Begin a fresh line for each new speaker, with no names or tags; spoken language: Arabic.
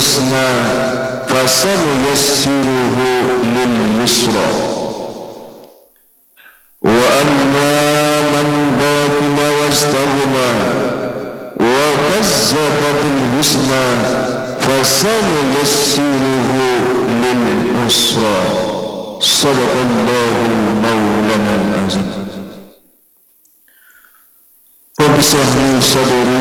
بالحسنى فسنيسره لليسرى وأما من بخل واستغنى وكذب بالحسنى فسنيسره للعسرى. صدق الله مولانا العظيم. رب اشرح لي صدري